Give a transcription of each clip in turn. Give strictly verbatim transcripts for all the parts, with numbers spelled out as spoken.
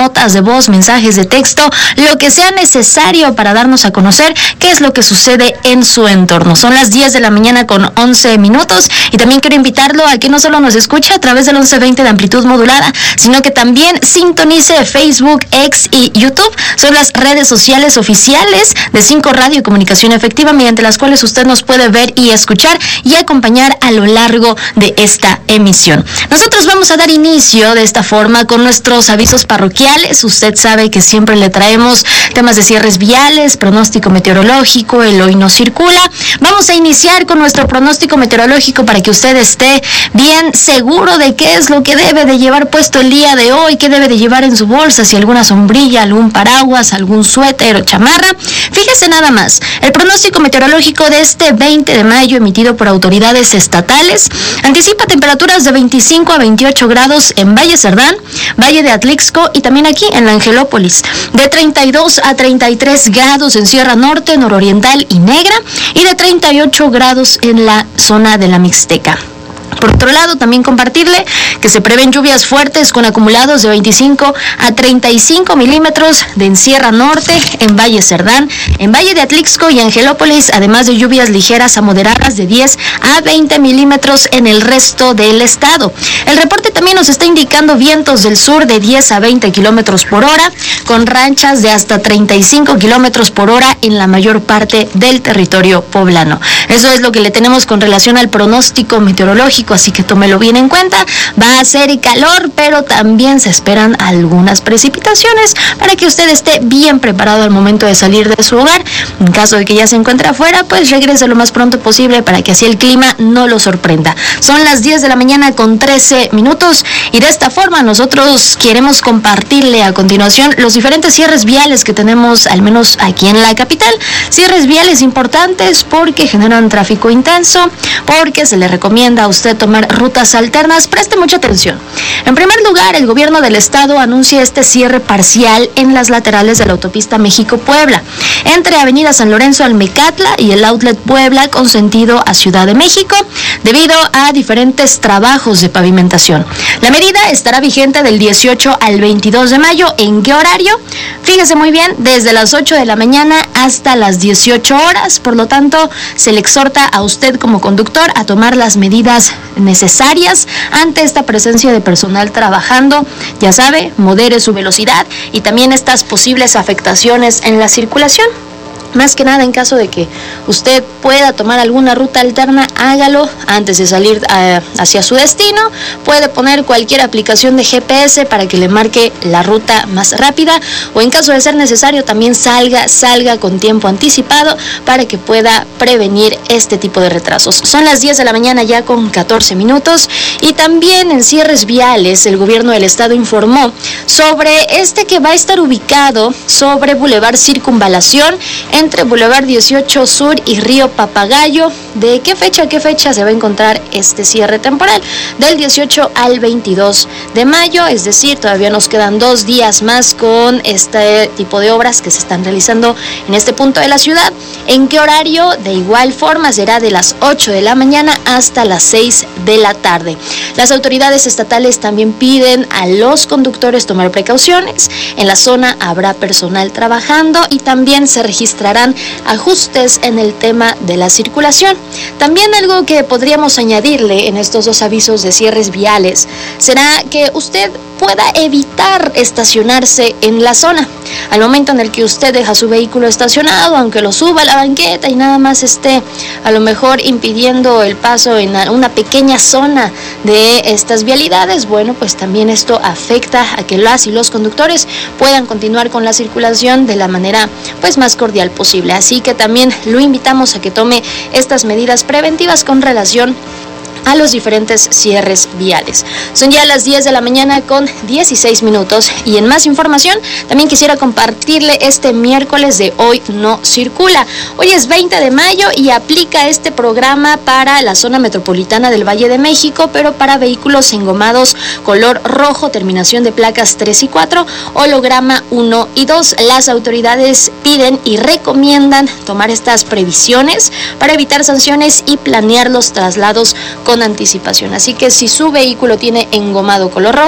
notas de voz, mensajes de texto, lo que sea necesario para darnos a conocer qué es lo que sucede en su entorno. Son las diez de la mañana con once minutos y también quiero invitarlo a que no solo nos escuche a través del once veinte de amplitud modulada, sino que también sintonice Facebook, X y YouTube. Son las redes sociales oficiales de Cinco Radio y Comunicación Efectiva, mediante las cuales usted nos puede ver y escuchar y acompañar a lo largo de esta emisión. Nosotros vamos a dar inicio de esta forma con nuestros avisos parroquiales. Usted sabe que siempre le traemos temas de cierres viales, pronóstico meteorológico, el hoy no circula. Vamos a iniciar con nuestro pronóstico meteorológico para que usted esté bien seguro de qué es lo que debe de llevar puesto el día de hoy, qué debe de llevar en su bolsa, si alguna sombrilla, algún paraguas, algún suéter o chamarra. Fíjese nada más, el pronóstico meteorológico de este veinte de mayo emitido por autoridades estatales anticipa temperaturas de veinticinco a veintiocho grados en Valle Cerdán, Valle de Atlixco y también aquí en la Angelópolis, de treinta y dos a treinta y tres grados en Sierra Norte, Nororiental y Negra y de treinta y ocho grados en la zona de la Mixteca. Por otro lado, también compartirle que se prevén lluvias fuertes con acumulados de veinticinco a treinta y cinco milímetros de en Sierra Norte, en Valle Cerdán, en Valle de Atlixco y Angelópolis, además de lluvias ligeras a moderadas de diez a veinte milímetros en el resto del estado. El reporte también nos está indicando vientos del sur de diez a veinte kilómetros por hora, con ranchas de hasta treinta y cinco kilómetros por hora en la mayor parte del territorio poblano. Eso es lo que le tenemos con relación al pronóstico meteorológico, así que tómelo bien en cuenta. Va a ser calor, pero también se esperan algunas precipitaciones para que usted esté bien preparado al momento de salir de su hogar. En caso de que ya se encuentre afuera, pues regrese lo más pronto posible para que así el clima no lo sorprenda. Son las diez de la mañana con trece minutos y de esta forma nosotros queremos compartirle a continuación los diferentes cierres viales que tenemos, al menos aquí en la capital. Cierres viales importantes porque generan tráfico intenso, porque se le recomienda a usted tomar rutas alternas. Preste mucha atención. En primer lugar, el gobierno del estado anuncia este cierre parcial en las laterales de la autopista México-Puebla, entre Avenida San Lorenzo Almecatla y el Outlet Puebla con sentido a Ciudad de México, debido a diferentes trabajos de pavimentación. La medida estará vigente del dieciocho al veintidós de mayo. ¿En qué horario? Fíjese muy bien, desde las ocho de la mañana hasta las dieciocho horas. Por lo tanto, se le exhorta a usted como conductor a tomar las medidas necesarias ante esta presencia de personal trabajando. Ya sabe, modere su velocidad y también estas posibles afectaciones en la circulación. Más que nada, en caso de que usted pueda tomar alguna ruta alterna, hágalo antes de salir uh, hacia su destino. Puede poner cualquier aplicación de G P S para que le marque la ruta más rápida, o en caso de ser necesario, también salga, salga con tiempo anticipado para que pueda prevenir este tipo de retrasos. Son las diez de la mañana ya con catorce minutos y también en cierres viales el gobierno del estado informó sobre este que va a estar ubicado sobre Boulevard Circunvalación, entre Boulevard dieciocho Sur y Río Papagayo. ¿De qué fecha a qué fecha se va a encontrar este cierre temporal? Del dieciocho al veintidós de mayo, es decir, todavía nos quedan dos días más con este tipo de obras que se están realizando en este punto de la ciudad. ¿En qué horario? De igual forma será de las ocho de la mañana hasta las seis de la tarde. Las autoridades estatales también piden a los conductores tomar precauciones. En la zona habrá personal trabajando y también se registrarán ajustes en el tema de la circulación. También algo que podríamos añadirle en estos dos avisos de cierres viales será que usted pueda evitar estacionarse en la zona. Al momento en el que usted deja su vehículo estacionado, aunque lo suba a la banqueta y nada más esté a lo mejor impidiendo el paso en una pequeña zona de estas vialidades, bueno, pues también esto afecta a que las y los conductores puedan continuar con la circulación de la manera pues más cordial posible. Así que también lo invitamos a que tome estas medidas preventivas con relación a los diferentes cierres viales. Son ya las diez de la mañana con dieciséis minutos y en más información también quisiera compartirle este miércoles de Hoy No Circula. Hoy es veinte de mayo y aplica este programa para la zona metropolitana del Valle de México, pero para vehículos engomados color rojo, terminación de placas tres y cuatro, holograma uno y dos. Las autoridades piden y recomiendan tomar estas previsiones para evitar sanciones y planear los traslados con anticipación. Así que si su vehículo tiene engomado color rojo,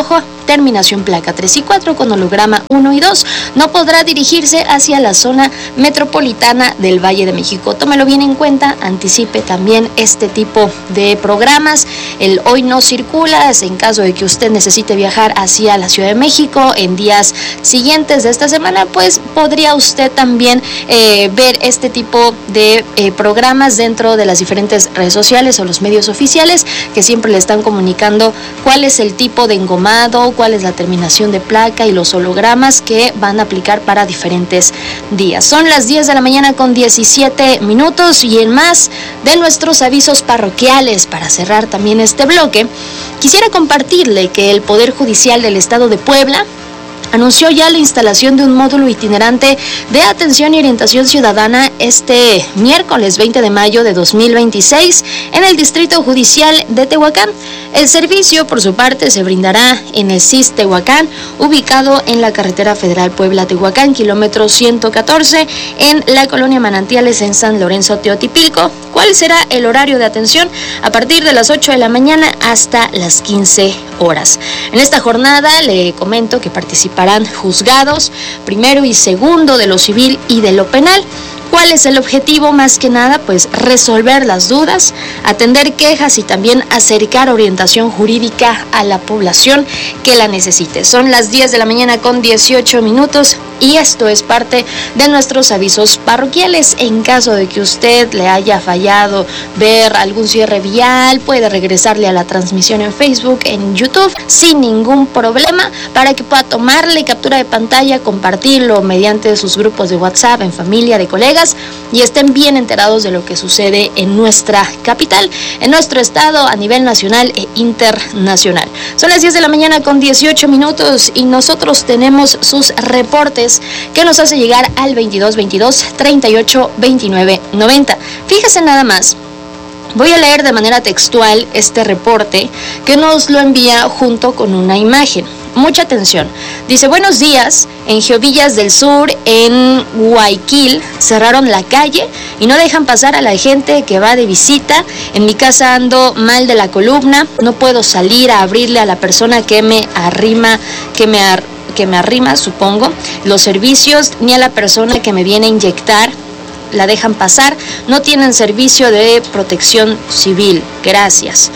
terminación placa tres y cuatro con holograma uno y dos. No podrá dirigirse hacia la zona metropolitana del Valle de México. Tómelo bien en cuenta, anticipe también este tipo de programas. El hoy no circula, en caso de que usted necesite viajar hacia la Ciudad de México en días siguientes de esta semana, pues podría usted también eh, ver este tipo de eh, programas dentro de las diferentes redes sociales o los medios oficiales que siempre le están comunicando cuál es el tipo de engomado, cuál es la terminación de placa y los hologramas que van a aplicar para diferentes días. Son las diez de la mañana con diecisiete minutos y en más de nuestros avisos parroquiales, para cerrar también este bloque, quisiera compartirle que el Poder Judicial del Estado de Puebla anunció ya la instalación de un módulo itinerante de atención y orientación ciudadana este miércoles veinte de mayo de dos mil veintiséis en el Distrito Judicial de Tehuacán. El servicio, por su parte, se brindará en el C I S Tehuacán, ubicado en la carretera federal Puebla-Tehuacán, kilómetro ciento catorce, en la colonia Manantiales, en San Lorenzo Teotipilco. ¿Cuál será el horario de atención? A partir de las ocho de la mañana hasta las quince horas. En esta jornada le comento que participarán juzgados primero y segundo de lo civil y de lo penal. ¿Cuál es el objetivo? Más que nada, pues resolver las dudas, atender quejas y también acercar orientación jurídica a la población que la necesite. Son las diez de la mañana con dieciocho minutos y esto es parte de nuestros avisos parroquiales. En caso de que usted le haya fallado ver algún cierre vial, puede regresarle a la transmisión en Facebook, en YouTube, sin ningún problema, para que pueda tomarle captura de pantalla, compartirlo mediante sus grupos de WhatsApp, en familia, de colegas, y estén bien enterados de lo que sucede en nuestra capital, en nuestro estado, a nivel nacional e internacional. Son las diez de la mañana con dieciocho minutos y nosotros tenemos sus reportes que nos hace llegar al veintidós veintidós treinta y ocho veintinueve noventa. Fíjese nada más. Voy a leer de manera textual este reporte que nos lo envía junto con una imagen. Mucha atención. Dice: buenos días, en Giovillas del Sur, en Guayaquil, cerraron la calle y no dejan pasar a la gente que va de visita. En mi casa ando mal de la columna, no puedo salir a abrirle a la persona que me arrima, que me ar, que me arrima, supongo, los servicios, ni a la persona que me viene a inyectar la dejan pasar, no tienen servicio de protección civil. Gracias.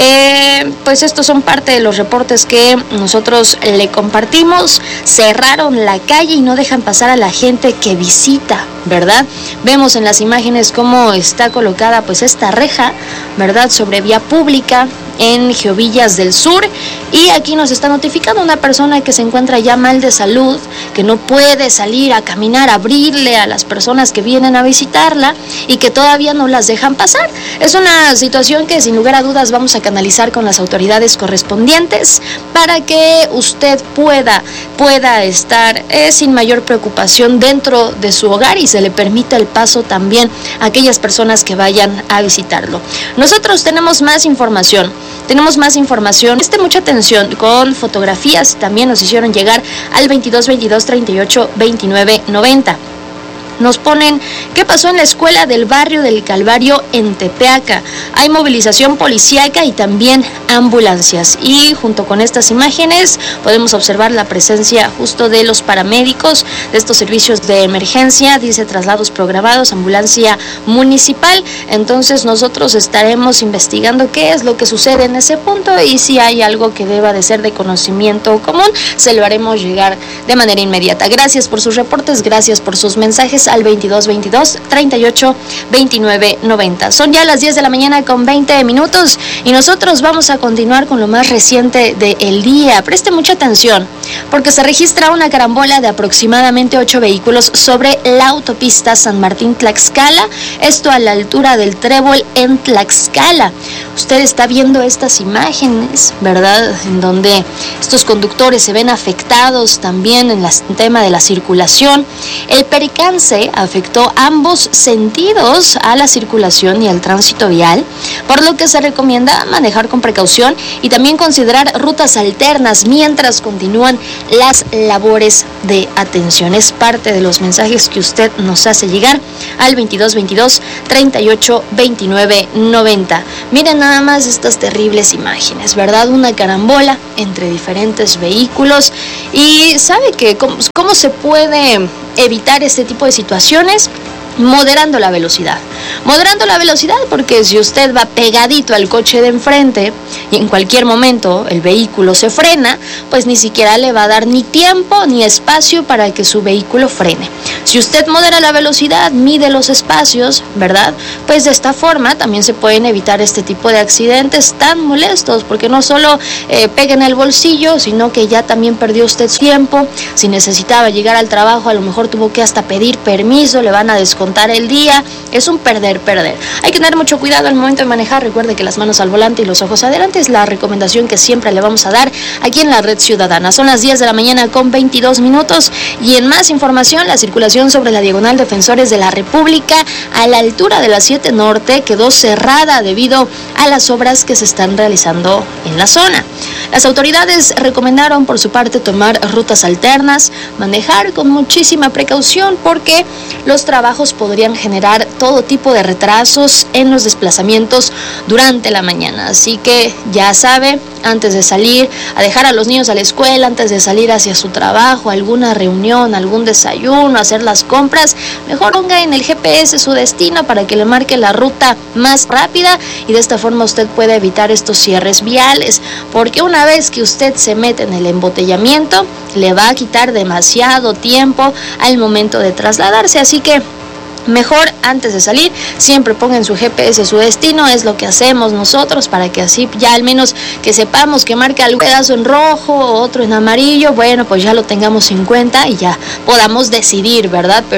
Eh, pues estos son parte de los reportes que nosotros le compartimos. Cerraron la calle y no dejan pasar a la gente que visita, ¿verdad? Vemos en las imágenes cómo está colocada pues esta reja, ¿verdad?, sobre vía pública en Giovillas del Sur, y aquí nos está notificando una persona que se encuentra ya mal de salud, que no puede salir a caminar, a abrirle a las personas que vienen a visitarla y que todavía no las dejan pasar. Es una situación que sin lugar a dudas vamos a canalizar con las autoridades correspondientes para que usted pueda, pueda estar eh, sin mayor preocupación dentro de su hogar y se le permita el paso también a aquellas personas que vayan a visitarlo. Nosotros tenemos más información. Tenemos más información. Preste mucha atención con fotografías. También nos hicieron llegar al veintidós veintidós treinta y ocho veintinueve noventa. Nos ponen: ¿qué pasó en la escuela del barrio del Calvario en Tepeaca? Hay movilización policíaca y también ambulancias. Y junto con estas imágenes podemos observar la presencia justo de los paramédicos de estos servicios de emergencia. Dice traslados programados, ambulancia municipal. Entonces nosotros estaremos investigando qué es lo que sucede en ese punto y si hay algo que deba de ser de conocimiento común, se lo haremos llegar de manera inmediata. Gracias por sus reportes, gracias por sus mensajes al veintidós veintidós treinta y ocho veintinueve noventa. Son ya las diez de la mañana con veinte minutos y nosotros vamos a continuar con lo más reciente del día. Preste mucha atención porque se registra una carambola de aproximadamente ocho vehículos sobre la autopista San Martín-Tlaxcala, esto a la altura del Trébol en Tlaxcala. Usted está viendo estas imágenes, ¿verdad?, en donde estos conductores se ven afectados también en el tema de la circulación. El percance derrumbe afectó ambos sentidos a la circulación y al tránsito vial, por lo que se recomienda manejar con precaución y también considerar rutas alternas mientras continúan las labores de atención. Es parte de los mensajes que usted nos hace llegar al veintidós veintidós treinta y ocho veintinueve noventa. Miren nada más estas terribles imágenes, ¿verdad? Una carambola entre diferentes vehículos. Y ¿sabe qué? ¿Cómo, cómo se puede evitar este tipo de situaciones? Moderando la velocidad. Moderando la velocidad porque si usted va pegadito al coche de enfrente y en cualquier momento el vehículo se frena, pues ni siquiera le va a dar ni tiempo ni espacio para que su vehículo frene. Si usted modera la velocidad, mide los espacios, ¿verdad? Pues de esta forma también se pueden evitar este tipo de accidentes tan molestos, porque no solo eh, pega en el bolsillo, sino que ya también perdió usted su tiempo. Si necesitaba llegar al trabajo, a lo mejor tuvo que hasta pedir permiso, le van a descontar el día. Es un perder, perder. Hay que tener mucho cuidado al momento de manejar. Recuerde que las manos al volante y los ojos adelante es la recomendación que siempre le vamos a dar aquí en la Red Ciudadana. Son las diez de la mañana con veintidós minutos y en más información, la circulación sobre la Diagonal Defensores de la República a la altura de la siete Norte quedó cerrada debido a las obras que se están realizando en la zona. Las autoridades recomendaron por su parte tomar rutas alternas, manejar con muchísima precaución porque los trabajos podrían generar todo tipo de retrasos en los desplazamientos durante la mañana. Así que ya sabe, antes de salir a dejar a los niños a la escuela, antes de salir hacia su trabajo, alguna reunión, algún desayuno, hacer las compras, mejor ponga en el G P S su destino para que le marque la ruta más rápida y de esta forma usted puede evitar estos cierres viales, porque una vez que usted se mete en el embotellamiento, le va a quitar demasiado tiempo al momento de trasladarse. Así que mejor antes de salir, siempre ponga en su G P S su destino, es lo que hacemos nosotros para que así ya al menos que sepamos que marca algún pedazo en rojo, otro en amarillo, bueno, pues ya lo tengamos en cuenta y ya podamos decidir, ¿verdad? Pero